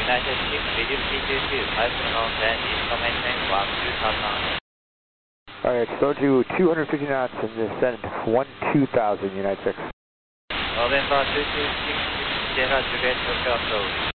United 6, reduce C22, 5 knots and initial maintain 12,000. Alright, slow to 250 knots and descend 12,000, United 6. November 226,接下 Juliet Hotel approach.